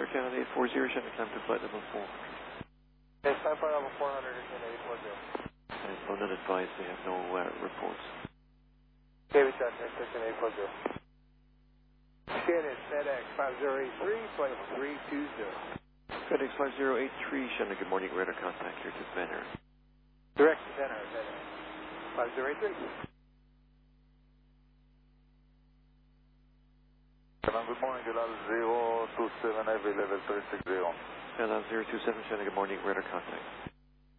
Air Canada 840, Shannon, climb to flight level 4. Yes, climb flight level 400, Air Canada 840. And London advised they have no reports. Okay, we got Air Canada 840. Shannon, FedEx 5083, flight 320. FedEx 5083, Shannon, good morning, radar contact here to Banner. Direct to Banner, FedEx 5083. Good morning, Galal 027 Heavy, level 360. Galal 027, Shannon, good morning, radar contact.